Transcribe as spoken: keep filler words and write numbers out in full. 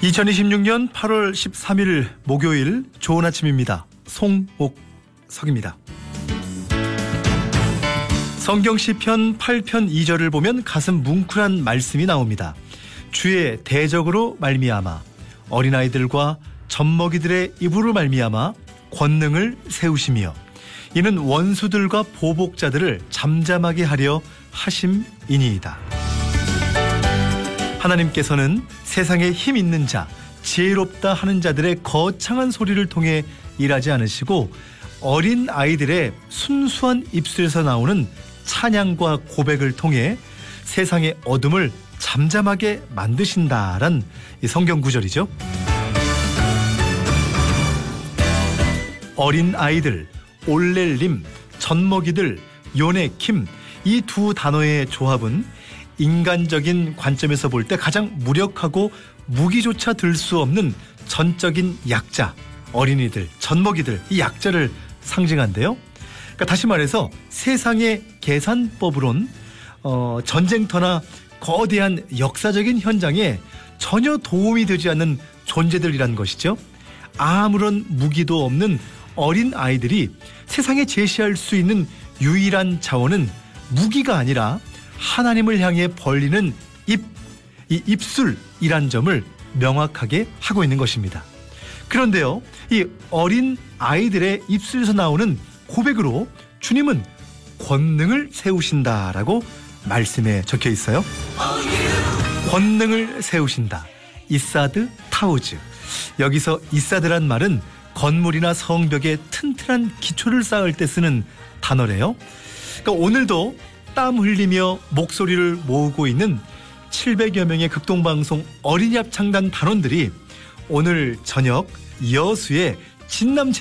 이천이십육 년 팔월 십삼일 목요일 좋은 아침입니다. 송옥석입니다. 성경 시편 팔 편 이 절을 보면 가슴 뭉클한 말씀이 나옵니다. 주의 대적으로 말미암아 어린아이들과 젖먹이들의 입으로 말미암아 권능을 세우시며 이는 원수들과 보복자들을 잠잠하게 하려 하심이니이다. 하나님께서는 세상에 힘 있는 자, 지혜롭다 하는 자들의 거창한 소리를 통해 일하지 않으시고 어린 아이들의 순수한 입술에서 나오는 찬양과 고백을 통해 세상의 어둠을 잠잠하게 만드신다란 이 성경 구절이죠. 어린 아이들, 올렐림, 젖먹이들, 요네킴 이 두 단어의 조합은 인간적인 관점에서 볼 때 가장 무력하고 무기조차 들 수 없는 전적인 약자, 어린이들, 젖먹이들 이 약자를 상징한대요. 그러니까 다시 말해서 세상의 계산법으론 어, 전쟁터나 거대한 역사적인 현장에 전혀 도움이 되지 않는 존재들이란 것이죠. 아무런 무기도 없는 어린 아이들이 세상에 제시할 수 있는 유일한 자원은 무기가 아니라 하나님을 향해 벌리는 입, 이 입술이란 점을 명확하게 하고 있는 것입니다. 그런데요, 이 어린 아이들의 입술에서 나오는 고백으로 주님은 권능을 세우신다라고 말씀에 적혀 있어요. 권능을 세우신다. 이사드 타우즈. 여기서 이사드란 말은 건물이나 성벽에 튼튼한 기초를 쌓을 때 쓰는 단어래요. 그러니까 오늘도 땀 흘리며 목소리를 모으고 있는 칠백여 명의 극동방송 어린이 합창단 단원들이 오늘 저녁 여수의 진남